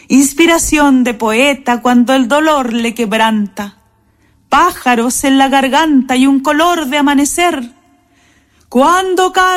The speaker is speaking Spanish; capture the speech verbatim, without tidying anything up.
inspiración de poeta cuando el dolor le quebranta, pájaros en la garganta y un color de amanecer, cuando